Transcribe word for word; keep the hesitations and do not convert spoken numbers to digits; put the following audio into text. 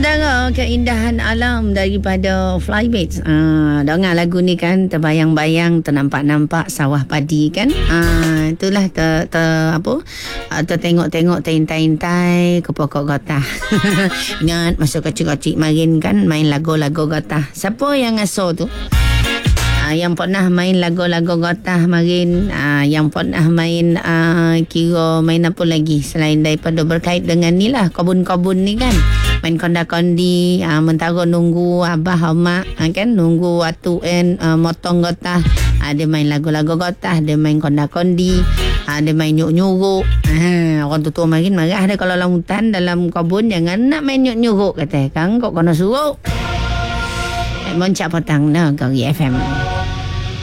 Saudara, keindahan alam daripada Flymates. Ah, dengar lagu ni kan, terbayang-bayang, ternampak-nampak sawah padi kan. Ah, itulah ter, ter apa? Ah, tertengok-tengok tintai-tintai ke pokok gotah. Ingat masa kecil-kecil main kan, main lagu-lagu gotah. Siapa yang asuh tu? Uh, yang pernah main lagu-lagu gotah marin, uh, yang pernah main uh, kira main apa lagi selain daripada berkait dengan ni lah, kebun-kebun ni kan, main konda-kondi, uh, mentara nunggu abah mak uh, kan, nunggu waktu en uh, motong gotah. Ada uh, main lagu-lagu gotah, ada main konda-kondi, ada uh, main nyuk-nyuruk. uh, orang tua-tua marin marah ada kalau dalam hutan, dalam kebun jangan nak main nyuk-nyuruk, kata kan kok kena suruh. Moncak petang lah Kari F M.